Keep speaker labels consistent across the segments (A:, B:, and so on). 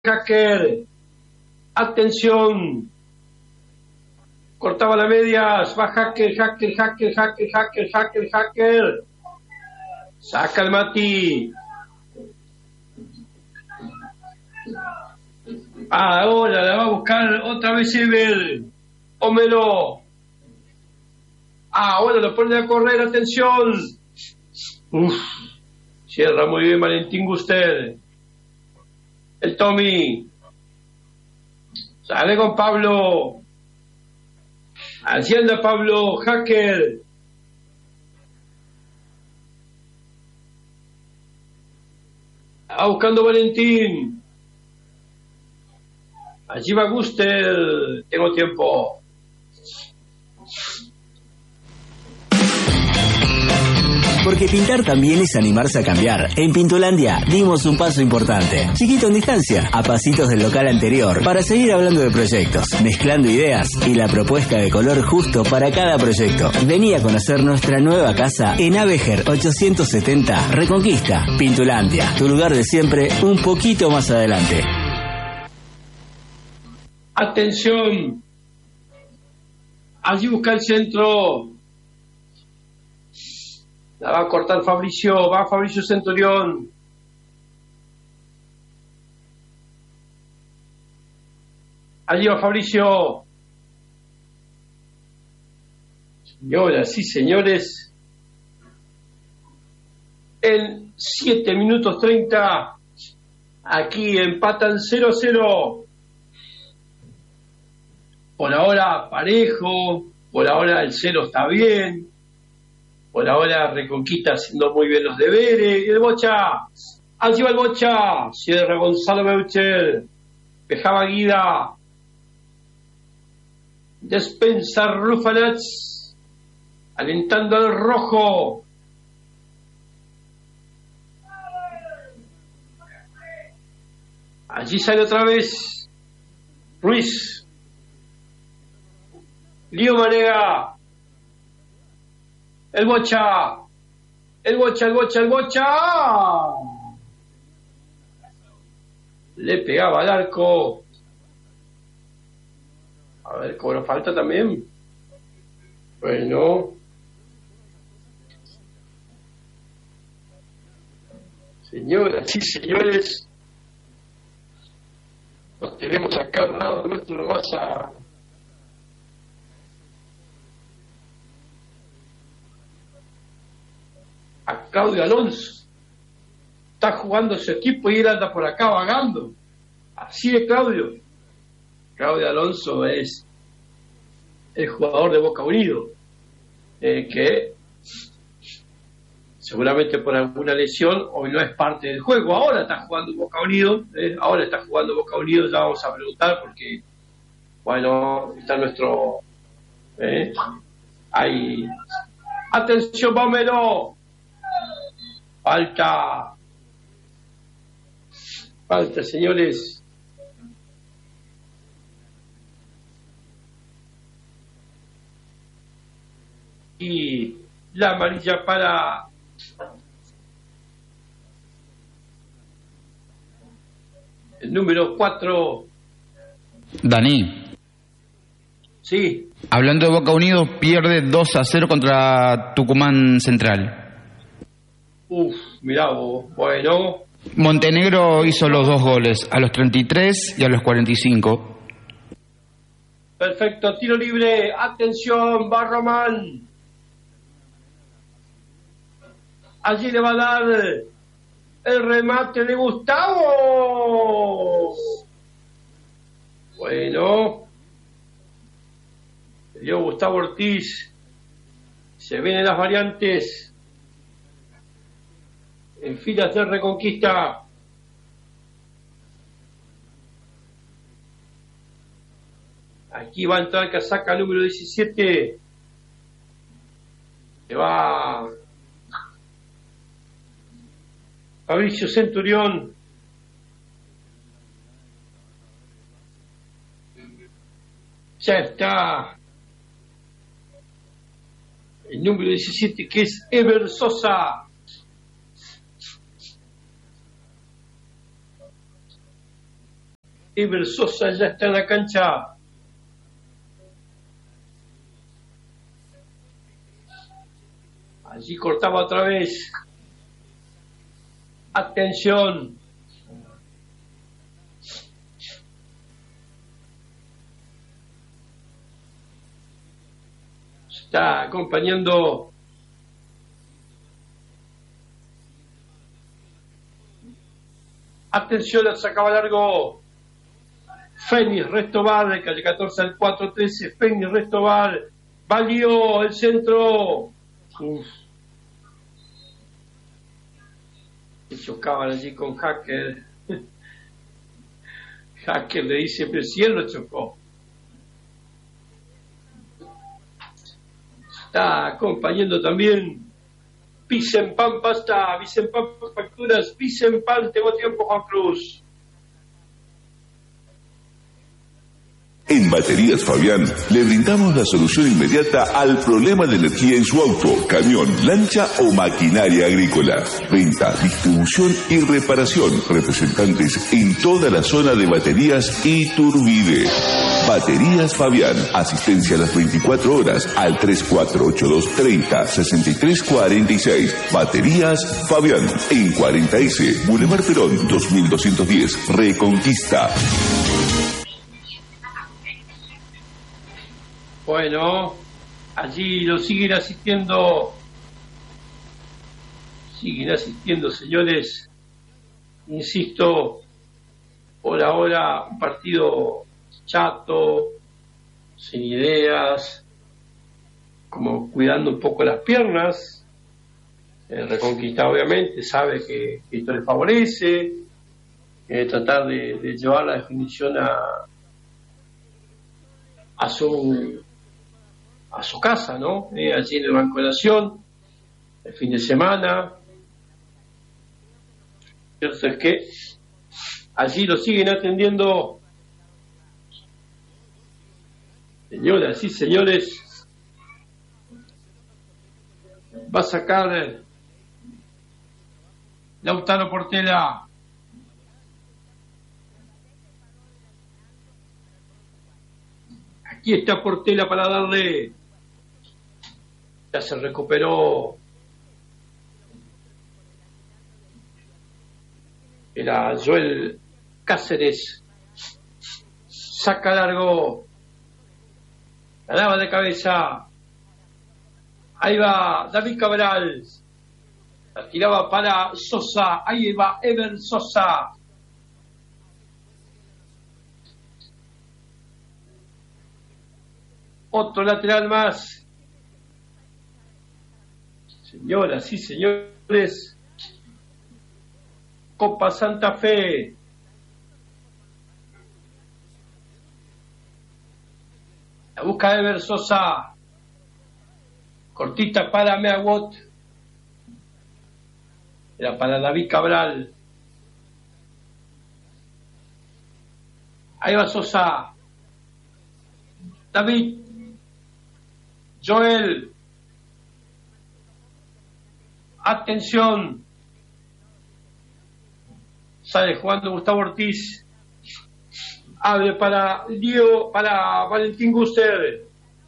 A: Hacker. Atención. Cortaba las medias. Va Hacker. Saca el Mati. Ahora la va a buscar otra vez Ever. Homero. Ahora lo pone a correr. Atención. Cierra muy bien Valentín Guster. El Tommy. Sale con Pablo. Así anda Pablo. Hacker. Va buscando Valentín. Allí va Guster. Tengo tiempo.
B: Porque pintar también es animarse a cambiar. En Pintulandia dimos un paso importante. Chiquito en distancia, a pasitos del local anterior, para seguir hablando de proyectos, mezclando ideas y la propuesta de color justo para cada proyecto. Vení a conocer nuestra nueva casa en Avejer 870 Reconquista. Pintulandia, tu lugar de siempre un poquito más adelante.
A: Atención. Allí busca el centro. La va a cortar Fabricio. Va Fabricio Centurión. Allí va Fabricio. Señoras y señores, en 7 minutos 30, aquí empatan 0-0. Por ahora parejo, por ahora el 0 está bien. Por ahora Reconquista haciendo muy bien los deberes. Y el Bocha. Allí va el Bocha. Cierra Gonzalo Beucher. Dejaba Guida. Despensa Rufanats. Alentando al rojo. Allí sale otra vez Ruiz. Lío Manega. El Bocha. El Bocha. Le pegaba al arco. A ver, ¿cómo nos falta también? Bueno. Señoras y señores, nos tenemos acá al lado nuestro, vas a Claudio Alonso. Está jugando su equipo y él anda por acá vagando. Así de Claudio. Claudio Alonso es el jugador de Boca Unido, que seguramente por alguna lesión hoy no es parte del juego. Ahora está jugando Boca Unido, ya vamos a preguntar porque, bueno, está nuestro... hay... Atención, Bomero. Falta, señores. Y la amarilla para el número 4.
C: Dani.
A: Sí.
C: Hablando de Boca Unidos, pierde 2-0 contra Tucumán Central.
A: Mirá vos, bueno.
C: Montenegro hizo los 2 goles, a los 33 y a los 45.
A: Perfecto, tiro libre, atención, va Román. Allí le va a dar el remate de Gustavo. Bueno. Le dio Gustavo Ortiz. Se vienen las variantes. En filas de Reconquista. Aquí va a entrar casaca número 17. Se va Fabricio Centurión. Ya está el número 17, que es Ever Sosa. Ever Sosa ya está en la cancha. Allí cortaba otra vez. Atención. Está acompañando atención, la sacaba largo Fénix Restobar, de calle 14 al 413. Fénix Restobar valió el centro. Se chocaban allí con Hacker. Hacker le dice, pero si él lo chocó. Está acompañando también Vicempan Pasta, Vicempan Facturas, Vicempan, tengo tiempo, Juan Cruz.
D: En Baterías Fabián le brindamos la solución inmediata al problema de energía en su auto, camión, lancha o maquinaria agrícola. Venta, distribución y reparación. Representantes en toda la zona de Baterías Iturbide. Baterías Fabián. Asistencia a las 24 horas al 3482306346. Baterías Fabián. En 40S, Boulevard Perón, 2210. Reconquista.
A: Bueno, allí lo siguen asistiendo, señores. Insisto, por ahora un partido chato, sin ideas, como cuidando un poco las piernas. Reconquista obviamente sabe que esto le favorece, tratar de llevar la definición a su casa, ¿no? Allí en el Banco de Nación, el fin de semana. Cierto es que allí lo siguen atendiendo. Señoras y señores, va a sacar Lautaro Portela. Aquí está Portela para darle. Ya se recuperó. Era Joel Cáceres. Saca largo. La daba de cabeza. Ahí va David Cabral. La tiraba para Sosa. Ahí va Ever Sosa. Otro lateral más. Señoras y señores, Copa Santa Fe. La busca de Ever Sosa. Cortita para Meagot. Era para David Cabral. Ahí va Sosa. David. Joel. Atención. Sale jugando Gustavo Ortiz. Abre para Diego, para Valentín Guster.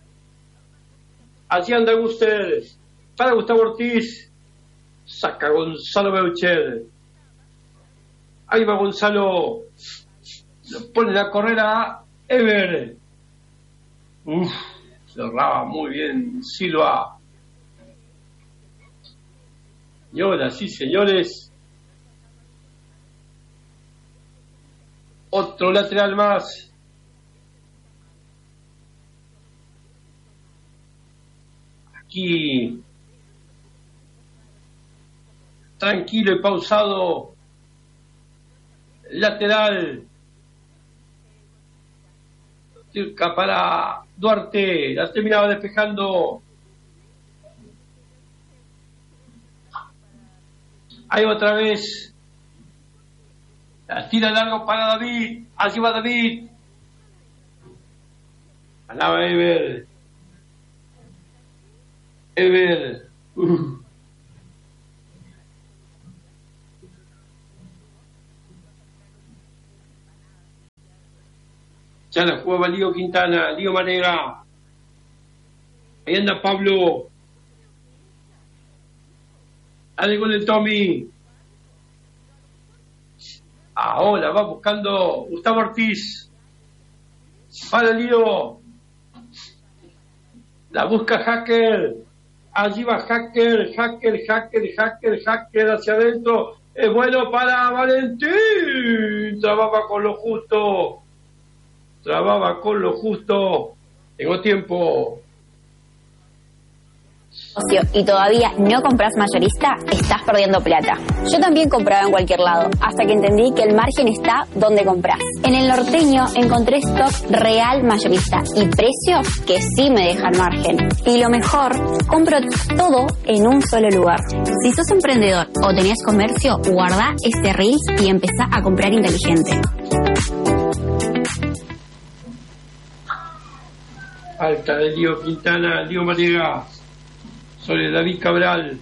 A: Allí anda Guster. Para Gustavo Ortiz. Saca Gonzalo Beucher. Ahí va Gonzalo. Lo pone la carrera a Ever. Cerraba muy bien Silva. Señoras y señores, otro lateral más. Aquí, tranquilo y pausado, lateral. Cerca para Duarte, la terminaba despejando. Ahí otra vez. La tira largo para David. Allí va David. Ganaba Ever. Ever. Ya la jugaba Lío Quintana, Lío Marega. Ahí anda Pablo. Dale con el Tommy. Ahora va buscando Gustavo Ortiz. Para Lío. La busca Hacker. Allí va Hacker hacia adentro. Es bueno para Valentín. Trababa con lo justo. Tengo tiempo.
E: Y todavía no compras mayorista, estás perdiendo plata. Yo también compraba en cualquier lado, hasta que entendí que el margen está donde compras. En el Norteño encontré stock real mayorista y precios que sí me dejan margen. Y lo mejor, compro todo en un solo lugar. Si sos emprendedor o tenés comercio, guarda este Reels y empezá a comprar inteligente.
A: Alta de Lío Quintana, Lío Marega. Sobre David Cabral.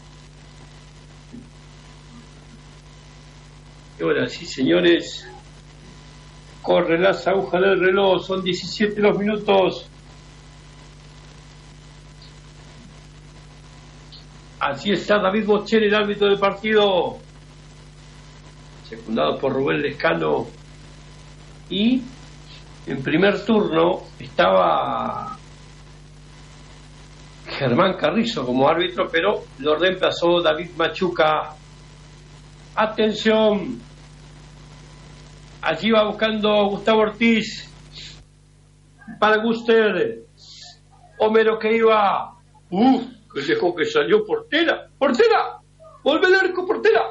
A: Y ahora sí, señores, corren las agujas del reloj, son 17 los minutos. Así está David Bocher, el árbitro del partido, secundado por Rubén Lescano. Y en primer turno estaba Germán Carrizo como árbitro, pero lo reemplazó David Machuca. Atención, allí va buscando Gustavo Ortiz para Guster. Homero que iba, que lejos que salió. Portera, vuelve el arco, portera.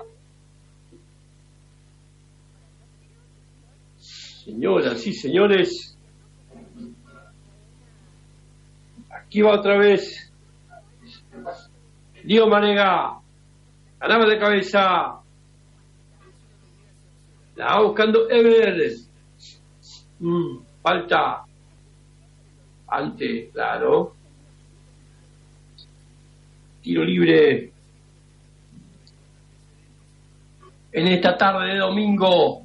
A: Señoras y señores, aquí va otra vez Lío Marega. Ganaba de cabeza. La va buscando Ever. Falta. Ante, claro. Tiro libre. En esta tarde de domingo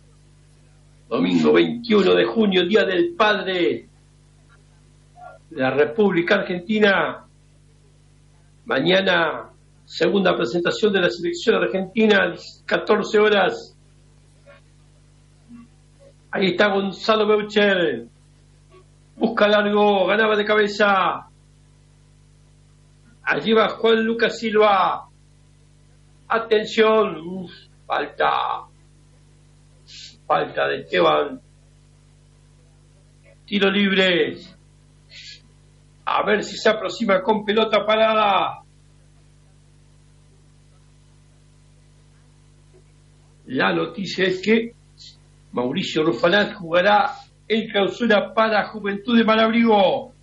A: 21 de junio, Día del Padre de la República Argentina. Mañana, segunda presentación de la selección argentina, 14 horas. Ahí está Gonzalo Beucher. Busca largo, ganaba de cabeza. Allí va Juan Lucas Silva. Atención, falta de Esteban. Tiro libre. A ver si se aproxima con pelota parada. La noticia es que Mauricio Rufanat jugará en clausura para Juventud de Malabrigo.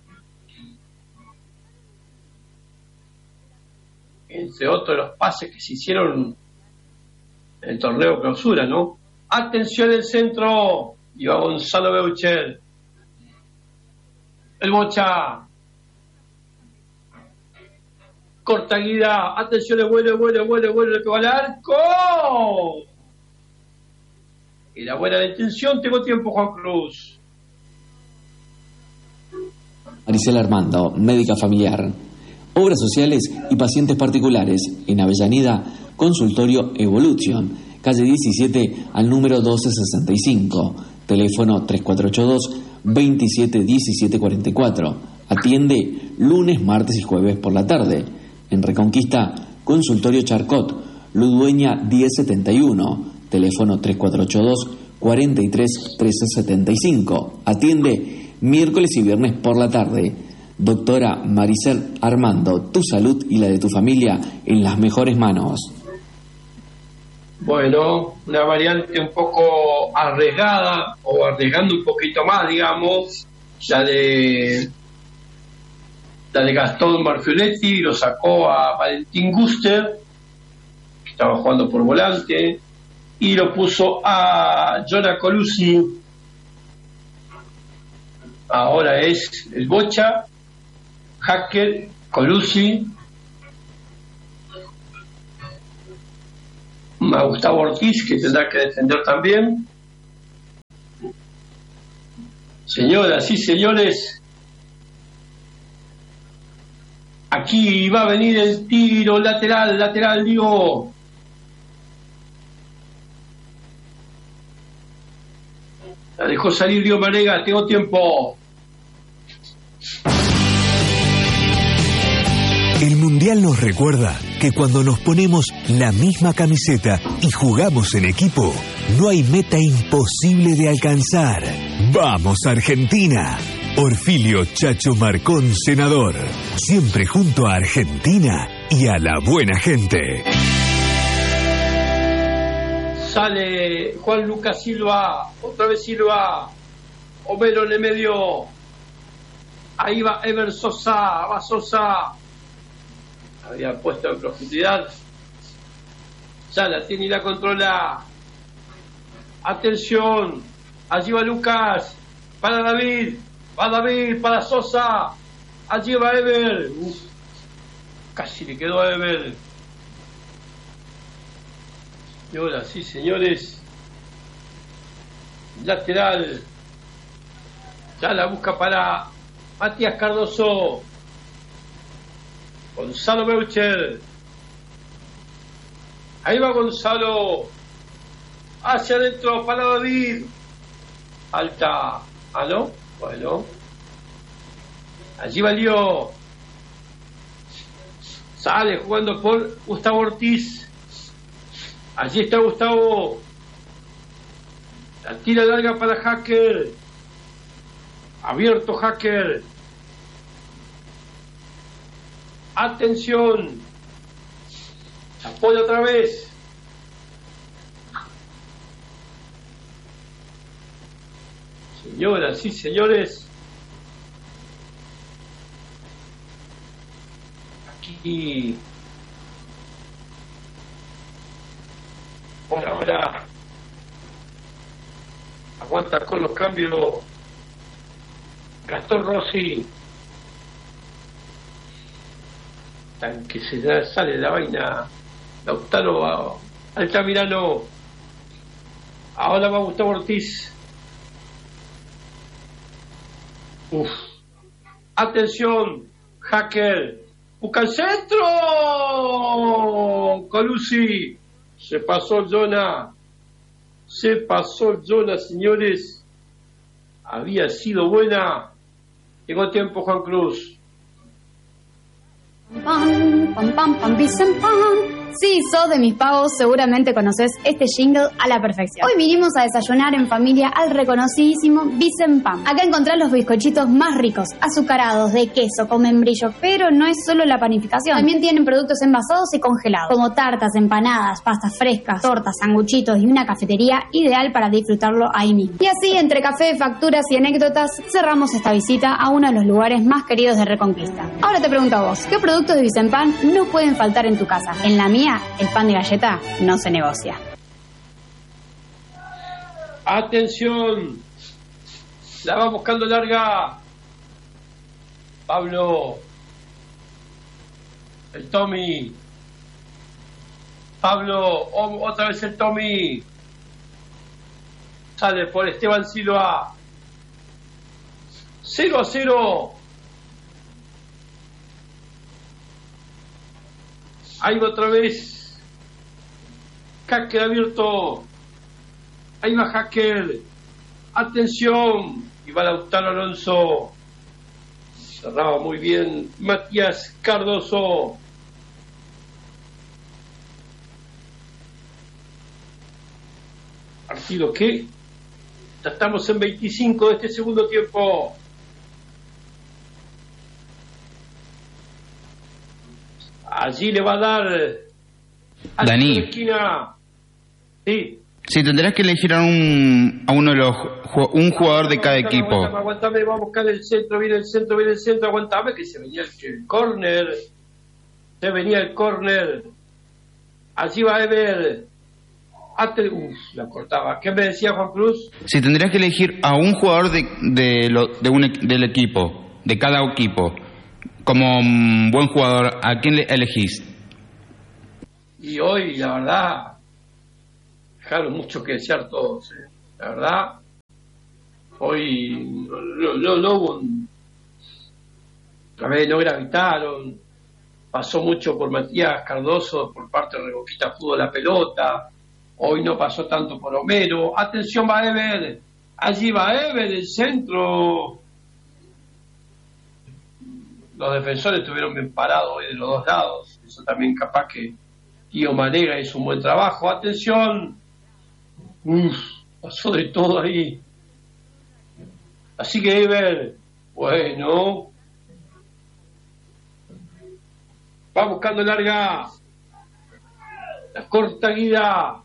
A: Entre otros los pases que se hicieron en el torneo clausura, ¿no? Atención el centro. Y va Gonzalo Beucher. El Bocha. Corta guida. Atención, el vuelo que va al arco. Y la buena detención. Tengo tiempo, Juan Cruz.
F: Maricela Armando, médica familiar. Obras sociales y pacientes particulares. En Avellaneda, Consultorio Evolution. Calle 17 al número 1265. Teléfono 3482-271744. Atiende lunes, martes y jueves por la tarde. En Reconquista, Consultorio Charcot, Ludueña 1071. Teléfono 3482-431375. Atiende miércoles y viernes por la tarde. Doctora Maricel Armando, tu salud y la de tu familia en las mejores manos.
A: Bueno, una variante un poco arriesgada, o arriesgando un poquito más, digamos, la de Gastón Marfioletti. Lo sacó a Valentín Guster, que estaba jugando por volante, y lo puso a Jonah Colucci. Ahora es el Bocha, Hacker, Colucci, a Gustavo Ortiz, que tendrá que defender también. Señoras y señores, aquí va a venir el tiro lateral, digo. La dejó salir Dio Marega, tengo tiempo.
G: El Mundial nos recuerda que cuando nos ponemos la misma camiseta y jugamos en equipo, no hay meta imposible de alcanzar. ¡Vamos, Argentina! Orfilio Chacho Marcón, senador. Siempre junto a Argentina y a la buena gente.
A: Sale Juan Lucas Silva, otra vez Silva. Homero en el medio. Ahí va Ever Sosa, va Sosa. Había puesto en profundidad. Ya la tiene y la controla. Atención. Allí va Lucas. Para David. Va David, para Sosa. Allí va Ever. Casi le quedó a Ever. Y ahora sí, señores. Lateral. Ya la busca para Matías Cardoso. Gonzalo Beucher. Ahí va Gonzalo. Hacia adentro para David. Alta. ¿Aló? Bueno. Allí valió. Sale jugando por Gustavo Ortiz. Allí está Gustavo. La tira larga para Hacker. Abierto Hacker. Atención. Se apoya otra vez. Señoras y señores. Aquí. Por ahora. Aguanta con los cambios. Gastón Rossi. Que se sale la vaina. Lautaro Altamirano. Ahora va Gustavo Ortiz. Atención, Hacker. Busca el centro. Colucci. Se pasó el Jonah. Señores. Había sido buena. Llegó tiempo, Juan Cruz.
H: Pam, pam, pam, pam, Vicempam. Si sos de mis pagos, seguramente conoces este jingle a la perfección. Hoy vinimos a desayunar en familia al reconocidísimo Vicempam. Acá encontrás los bizcochitos más ricos, azucarados, de queso, con membrillo, pero no es solo la panificación. También tienen productos envasados y congelados, como tartas, empanadas, pastas frescas, tortas, sanguchitos y una cafetería ideal para disfrutarlo ahí mismo. Y así, entre café, facturas y anécdotas, cerramos esta visita a uno de los lugares más queridos de Reconquista. Ahora te pregunto a vos, ¿qué productos de Vicempam no pueden faltar en tu casa? En la mía, el pan de galleta no se negocia.
A: Atención, la va buscando larga Pablo, el Tommy. Pablo, otra vez el Tommy. Sale por Esteban Silva. 0-0. Ahí va otra vez. Hacker abierto. Ahí va Hacker. Atención. Y va Lautaro Alonso. Cerraba muy bien Matías Cardoso. Partido que ya estamos en 25 de este segundo tiempo. Allí le va a dar a
C: Dani.
A: la esquina. Sí.
C: Si tendrás que elegir a uno de los un jugador de cada equipo.
A: Aguantame, va a buscar el centro, viene el centro, aguantame que se venía el córner. Allí va Ever. La cortaba. ¿Qué me decía Juan Cruz?
C: Si tendrías que elegir a un jugador del equipo, de cada equipo, como buen jugador, ¿a quién elegís?
A: Y hoy, la verdad, dejaron mucho que desear todos. La verdad, Hoy no hubo otra vez no gravitaron, pasó mucho por Matías Cardoso, por parte de Reconquista Fútbol la pelota, hoy no pasó tanto por Homero. Atención, va Ever, allí va Ever, el centro. Los defensores estuvieron bien parados hoy de los dos lados, eso también capaz que Tío Manega hizo un buen trabajo. Atención, pasó de todo ahí. Así que Ever, bueno, va buscando larga, la corta Guida,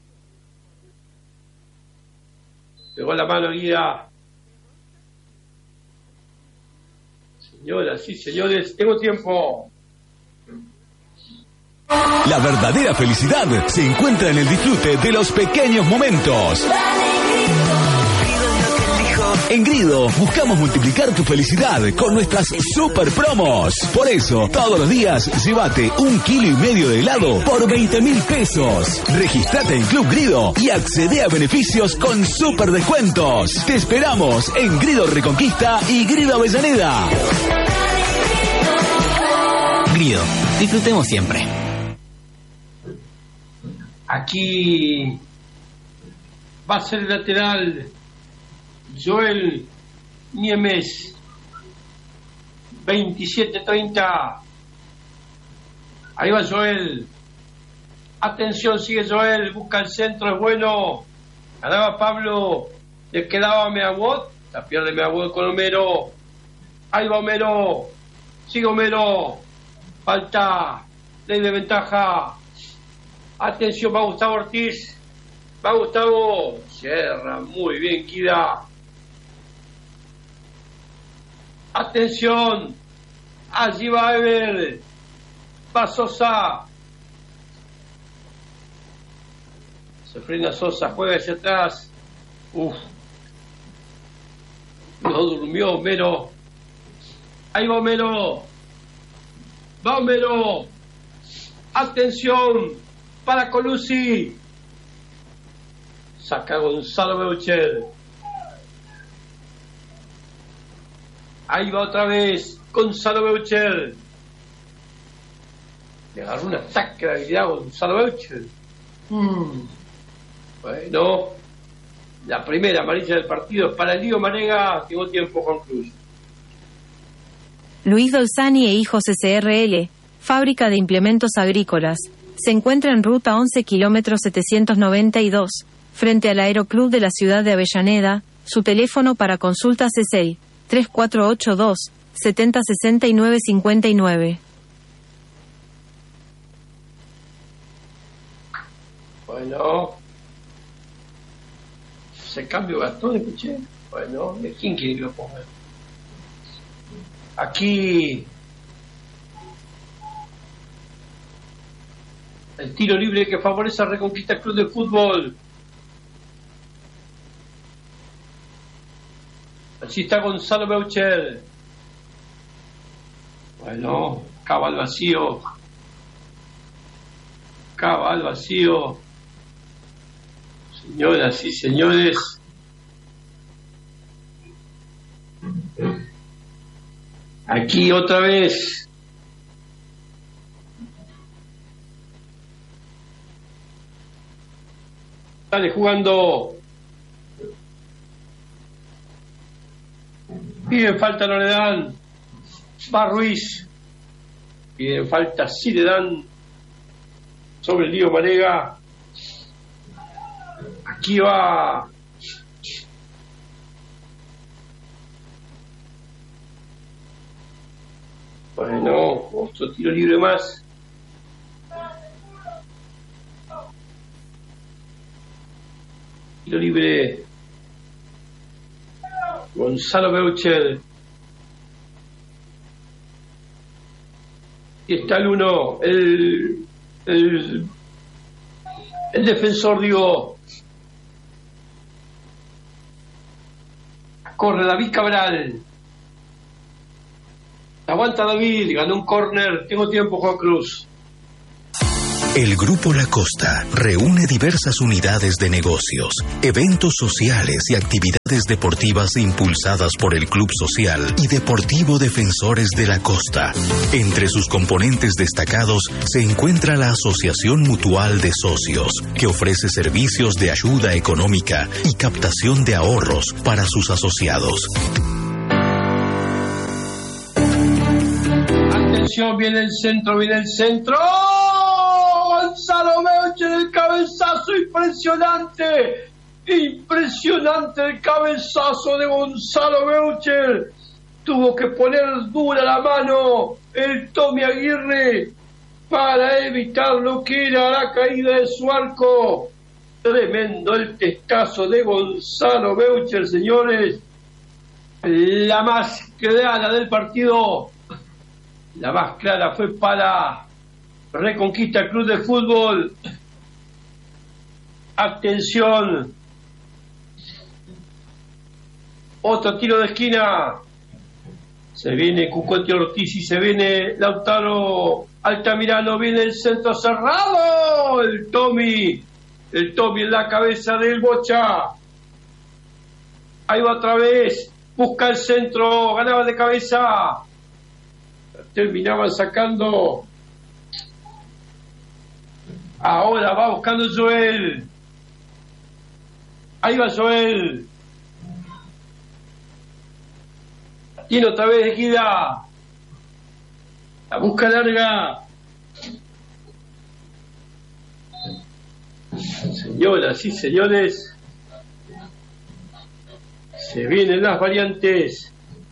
A: pegó la mano Guida. Señoras y señores, tengo tiempo.
G: La verdadera felicidad se encuentra en el disfrute de los pequeños momentos. En Grido buscamos multiplicar tu felicidad con nuestras super promos. Por eso, todos los días, llévate 1,5 kilos de helado por 20.000 pesos. Registrate en Club Grido y accede a beneficios con super descuentos. Te esperamos en Grido Reconquista y Grido Avellaneda.
B: Grido, disfrutemos siempre.
A: Aquí va a ser el lateral Joel Niemes, 27-30. Ahí va Joel. Atención, sigue Joel, busca el centro, es bueno. Ganaba Pablo, le quedaba Meaguot, la pierde Meaguot con Homero. Ahí va Homero, sigue Homero. Falta, ley de ventaja. Atención, va Gustavo Ortiz. Va Gustavo, cierra, muy bien, Kida. Atención, allí va Ever, va Sosa. Se frena Sosa, juega hacia atrás. No durmió Homero. Ahí va Homero. Va Homero. Atención, para Colucci. Saca Gonzalo Beucher. Ahí va otra vez Gonzalo Beucher. Le agarró un ataque de habilidad a Gonzalo Beucher. Bueno, la primera amarilla del partido es para el Lío Manega. Tengo tiempo, Juan Cruz.
I: Luis Dolzani e Hijos SRL, fábrica de implementos agrícolas, se encuentra en ruta 11 kilómetros 792, frente al Aeroclub de la ciudad de Avellaneda. Su teléfono para consultas es el 3482 7069 59.
A: Bueno, se cambió Gastón, escuché. Bueno, ¿de quién quiere que lo ponga? Aquí el tiro libre que favorece a Reconquista Club de Fútbol. Allí está Gonzalo Beucher. Bueno, cava al vacío. Cava al vacío. Señoras y señores, aquí otra vez sale jugando. Piden falta, no le dan. Va Ruiz. Piden falta, sí le dan sobre el Lío Manega. Aquí va bueno, otro tiro libre más. Tiro libre Gonzalo Beucher. Y está el uno, el defensor, digo. Corre David Cabral. Aguanta David, ganó un córner. Tengo tiempo, Juan Cruz.
J: El Grupo La Costa reúne diversas unidades de negocios, eventos sociales y actividades deportivas impulsadas por el Club Social y Deportivo Defensores de la Costa. Entre sus componentes destacados se encuentra la Asociación Mutual de Socios, que ofrece servicios de ayuda económica y captación de ahorros para sus asociados.
A: Atención, viene el centro, viene el centro. Gonzalo Beucher, el cabezazo impresionante. Impresionante el cabezazo de Gonzalo Beucher. Tuvo que poner dura la mano el Tommy Aguirre para evitar lo que era la caída de su arco. Tremendo el testazo de Gonzalo Beucher, señores. La más clara del partido. La más clara fue para Reconquista Club de Fútbol. Atención. Otro tiro de esquina. Se viene Cucote Ortiz y se viene Lautaro Altamirano. Viene el centro cerrado. El Tommy en la cabeza del Bocha. Ahí va otra vez. Busca el centro. Ganaba de cabeza. Terminaban sacando. Ahora va buscando Joel. Ahí va Joel. Tiene otra vez Equidad. La busca larga. Señoras y señores, se vienen las variantes.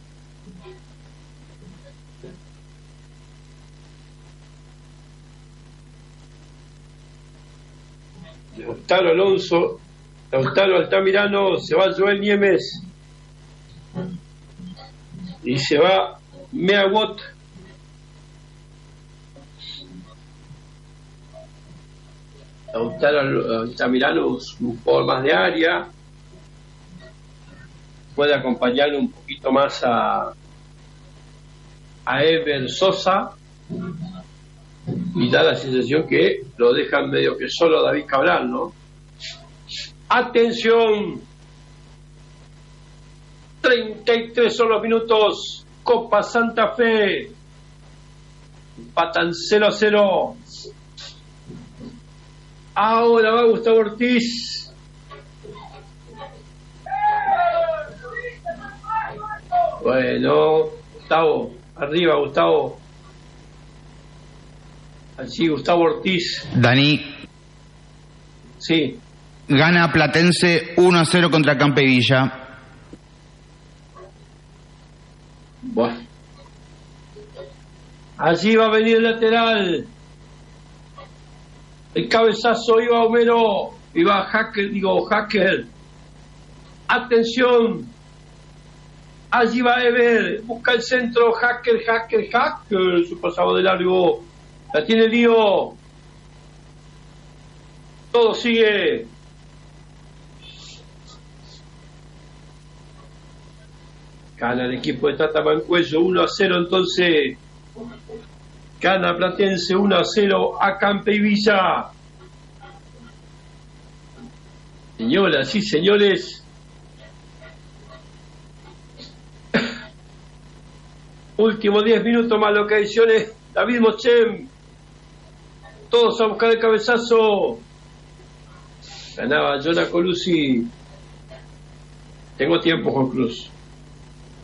A: Lautaro Alonso, Lautaro Altamirano, se va Joel Niemes y se va Meagot. Lautaro Altamirano es un jugador más de área, puede acompañarle un poquito más a Ever Sosa, y da la sensación que lo dejan medio que solo David Cabral, ¿no? Atención, 33 son los minutos. Copa Santa Fe empatan 0-0. Ahora va Gustavo Ortiz. Bueno, Gustavo, arriba Gustavo. Así Gustavo Ortiz.
C: Dani.
A: Sí.
C: Gana Platense 1-0 contra Campevilla.
A: Bueno. Allí va a venir el lateral. El cabezazo iba Homero. Iba Hacker. Atención. Allí va Ever. Busca el centro. Hacker. Su pasado de largo. La tiene Lío. Todo sigue. Gana el equipo de Tata Mancuello 1-0, entonces gana Platense 1-0 a Campevilla. Señoras y señores, últimos 10 minutos más lo que adiciones. David Mochem, todos a buscar el cabezazo. Ganaba Jonah Colucci. Tengo tiempo, Juan Cruz.